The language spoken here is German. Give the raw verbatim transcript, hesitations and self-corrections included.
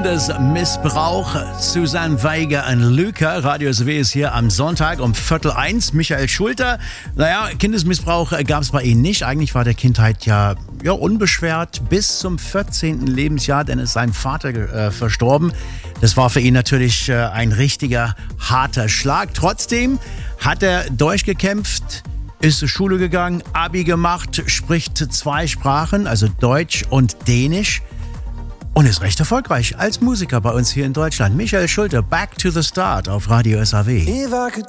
Kindesmissbrauch. Susanne Weiger und Luca. Radio S W ist hier am Sonntag um Viertel eins. Michael Schulter. Naja, Kindesmissbrauch gab es bei ihm nicht. Eigentlich war der Kindheit ja, ja unbeschwert bis zum vierzehnten Lebensjahr, denn ist sein Vater äh, verstorben. Das war für ihn natürlich äh, ein richtiger harter Schlag. Trotzdem hat er durchgekämpft, ist zur Schule gegangen, Abi gemacht, spricht zwei Sprachen, also Deutsch und Dänisch. Und ist recht erfolgreich als Musiker bei uns hier in Deutschland. Michael Schulter, Back to the Start auf Radio S A W.